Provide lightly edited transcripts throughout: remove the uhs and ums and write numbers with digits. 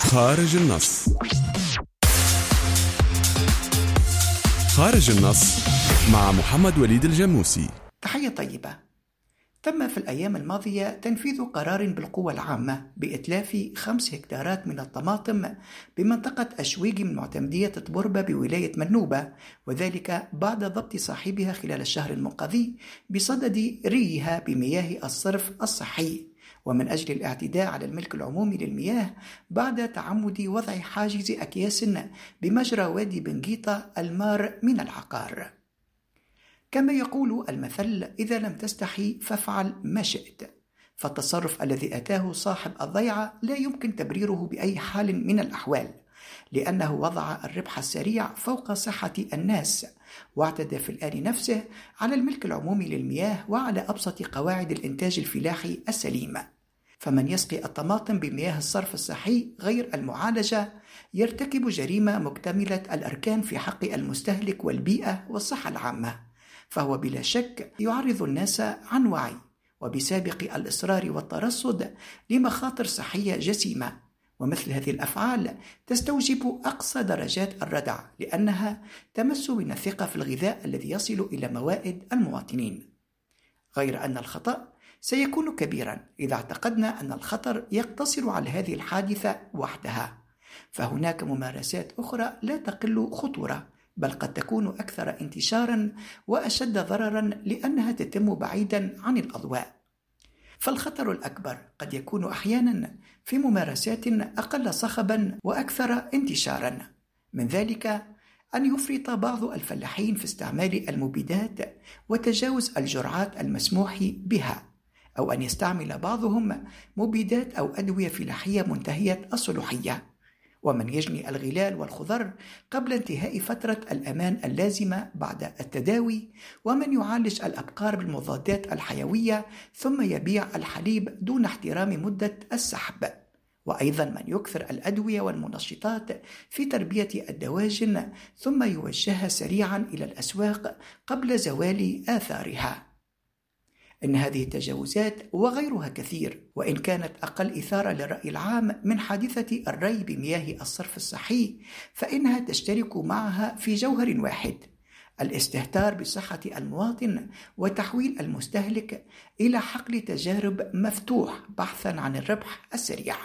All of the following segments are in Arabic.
خارج النص. خارج النص مع محمد وليد الجموسي. تحية طيبة. تم في الأيام الماضية تنفيذ قرار بالقوى العامة بإتلاف 5 هكتارات من الطماطم بمنطقة أشويق من معتمدية تبربة بولاية منوبة، وذلك بعد ضبط صاحبها خلال الشهر المنقضي بصدد ريها بمياه الصرف الصحي، ومن أجل الاعتداء على الملك العمومي للمياه بعد تعمد وضع حاجز أكياس بمجرى وادي بنقيطة المار من العقار. كما يقول المثل: إذا لم تستحي فافعل ما شئت. فالتصرف الذي أتاه صاحب الضيعة لا يمكن تبريره بأي حال من الأحوال، لأنه وضع الربح السريع فوق صحة الناس، واعتدى في الآن نفسه على الملك العمومي للمياه وعلى أبسط قواعد الإنتاج الفلاحي السليم. فمن يسقي الطماطم بمياه الصرف الصحي غير المعالجة يرتكب جريمة مكتملة الأركان في حق المستهلك والبيئة والصحة العامة، فهو بلا شك يعرض الناس عن وعي وبسابق الإصرار والترصد لمخاطر صحية جسيمة. ومثل هذه الأفعال تستوجب أقصى درجات الردع، لأنها تمس من الثقة في الغذاء الذي يصل إلى موائد المواطنين. غير أن الخطأ سيكون كبيرا إذا اعتقدنا أن الخطر يقتصر على هذه الحادثة وحدها، فهناك ممارسات أخرى لا تقل خطورة، بل قد تكون أكثر انتشارا وأشد ضررا لأنها تتم بعيدا عن الأضواء. فالخطر الأكبر قد يكون أحيانا في ممارسات أقل صخبا وأكثر انتشارا، من ذلك أن يفرط بعض الفلاحين في استعمال المبيدات وتجاوز الجرعات المسموح بها، أو أن يستعمل بعضهم مبيدات أو أدوية فلاحية منتهية الصلاحية، ومن يجني الغلال والخضر قبل انتهاء فترة الأمان اللازمة بعد التداوي، ومن يعالج الأبقار بالمضادات الحيوية ثم يبيع الحليب دون احترام مدة السحب، وأيضا من يكثر الأدوية والمنشطات في تربية الدواجن ثم يوجهها سريعا إلى الأسواق قبل زوال آثارها. إن هذه التجاوزات وغيرها كثير، وإن كانت أقل إثارة للرأي العام من حادثة الري بمياه الصرف الصحي، فإنها تشترك معها في جوهر واحد: الاستهتار بصحة المواطن وتحويل المستهلك إلى حقل تجارب مفتوح بحثا عن الربح السريع.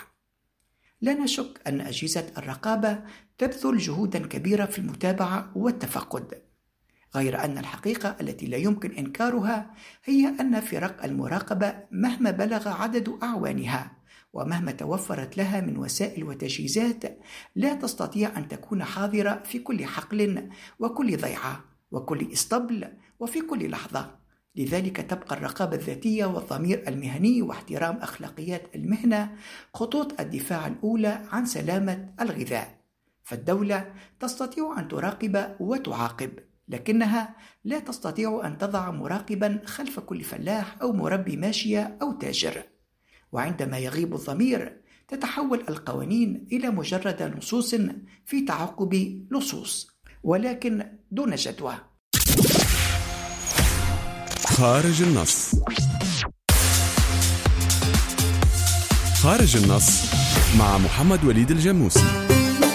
لا نشك أن أجهزة الرقابة تبذل جهودا كبيرة في المتابعة والتفقد، غير أن الحقيقة التي لا يمكن إنكارها هي أن فرق المراقبة مهما بلغ عدد أعوانها ومهما توفرت لها من وسائل وتجهيزات لا تستطيع أن تكون حاضرة في كل حقل وكل ضيعة وكل اسطبل وفي كل لحظة. لذلك تبقى الرقابة الذاتية والضمير المهني واحترام أخلاقيات المهنة خطوط الدفاع الأولى عن سلامة الغذاء. فالدولة تستطيع أن تراقب وتعاقب، لكنها لا تستطيع أن تضع مراقبا خلف كل فلاح أو مربي ماشية أو تاجر. وعندما يغيب الضمير تتحول القوانين إلى مجرد نصوص في تعقب لصوص، ولكن دون جدوى. خارج النص. خارج النص مع محمد وليد الجموسي.